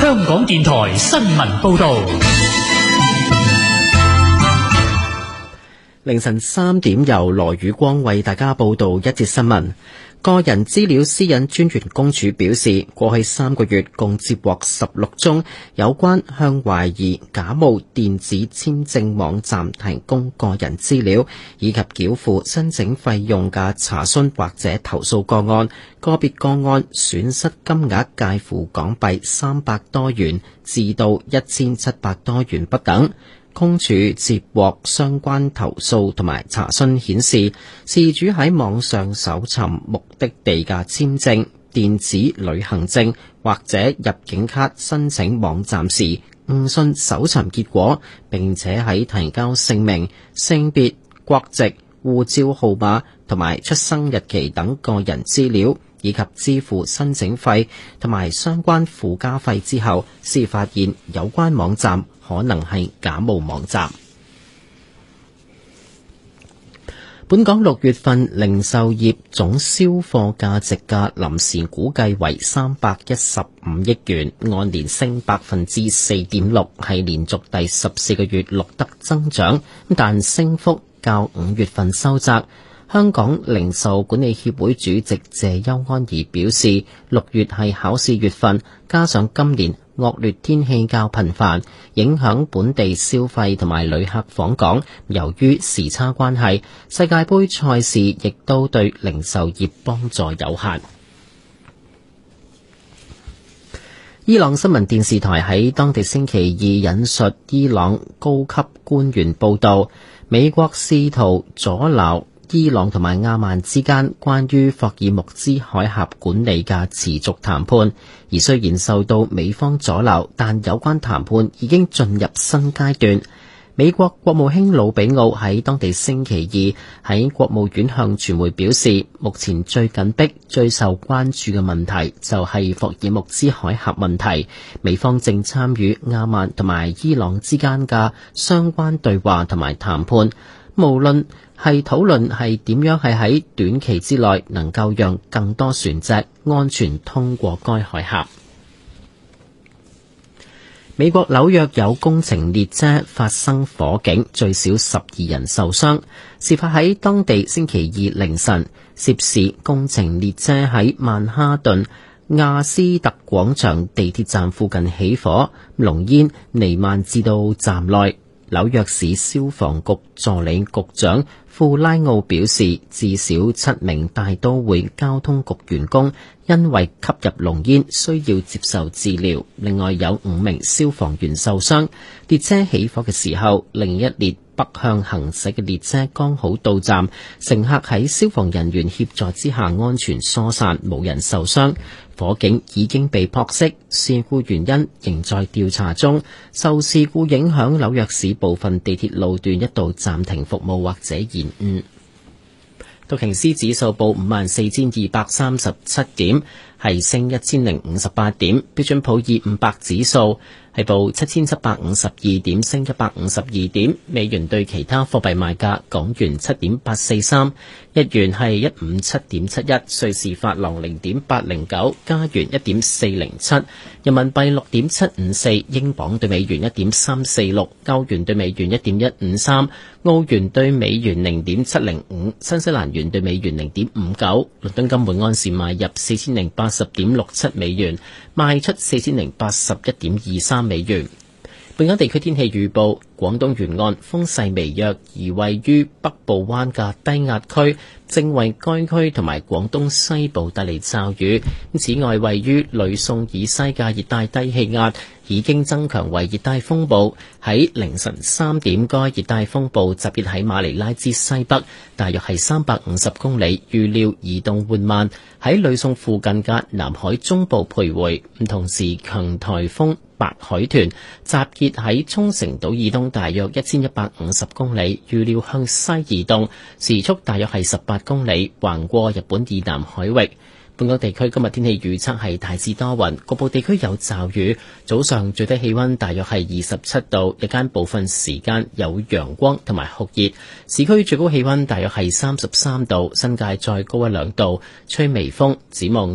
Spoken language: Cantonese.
香港電台新聞報道。 凌晨3點，由羅宇光為大家報道一節新聞。個人資料私隱專員公署表示，過去3個月共接獲16宗有關向懷疑假冒電子簽證網站提供個人資料以及繳付申請費用嘅查詢或者投訴個案，個別個案損失金額介乎港幣300多元至到1700多元不等。公署接獲相關投訴同埋查詢顯示，事主喺網上搜尋目的地嘅簽證、電子旅行證或者入境卡申請網站時，誤信搜尋結果，並且喺提交姓名、性別、國籍、護照號碼同埋出生日期等個人資料，以及支付申請費同埋相關附加費之後，先發現有關網站可能係假冒網站。本港6月份零售業總銷貨價值嘅臨時估計為315億元，按年升4.6%，係連續第14個月錄得增長，但升幅較5月份收窄。香港零售管理協會主席謝邱安儀表示，6月係考試月份，加上今年惡劣天氣較頻繁，影響本地消費同埋旅客訪港。由於時差關係，世界盃賽事亦都對零售業幫助有限。伊朗新聞電視台喺當地星期二引述伊朗高級官員報道，美國試圖阻撓伊朗同埋阿曼之間關於霍爾木茲海峽管理嘅持續談判，而雖然受到美方阻撓，但有關談判已經進入新階段。美國國務卿魯比奧喺當地星期二喺國務院向傳媒表示，目前最緊迫、最受關注嘅問題就係霍爾木茲海峽問題，美方正參與阿曼同埋伊朗之間嘅相關對話同埋談判，無論係討論係點樣係喺短期之內能夠讓更多船隻安全通過該海峽。美國紐約有工程列車發生火警，最少12人受傷。事發喺當地星期二凌晨，涉事工程列車喺曼哈頓亞斯特廣場地鐵站附近起火，濃煙彌漫至到站內。紐約市消防局助理局長富拉奧表示，至少7名大都會交通局員工因為吸入濃煙需要接受治療，另外有5名消防員受傷。列車起火嘅時候，另一列北向行駛嘅列車剛好到站，乘客喺消防人員協助之下安全疏散，冇人受傷。火警已經被撲熄，事故原因仍在調查中。受事故影響，紐約市部分地鐵路段一度暫停服務或者延誤。道瓊斯指數報54,237點，係升1058點。標準普爾500指數係報7752點，升152點。美元對其他貨幣賣價：港元7.843，日元係157.71，瑞士法郎0.809，加元1.407，人民幣6.754，英鎊對美元1.346，歐元對美元1.153，澳元對美元0.705，新西蘭元對美元0.59。倫敦金每安士買入4080.67美元，賣出4081.23美元。本港地區天氣預報：廣東沿岸風勢微弱，而位於北部灣嘅低壓區正為該區同埋廣東西部帶嚟驟雨。此外，位於呂宋以西嘅熱帶低氣壓已經增強為熱帶風暴。喺凌晨3點，該熱帶風暴集結喺馬尼拉之西北，大約係350公里，預料移動緩慢，喺呂宋附近嘅南海中部徘徊。同時，強颱風白海豚集結喺沖繩島以東大約1150公里，預料向西移動，時速大約係18公里，橫過日本以南海域。本港地區今日天氣預測係大致多雲，局部地區有驟雨。早上最低氣溫大約係27度，日間部分時間有陽光同埋酷熱。市區最高氣溫大約係33度，新界再高1-2度，吹微風。展望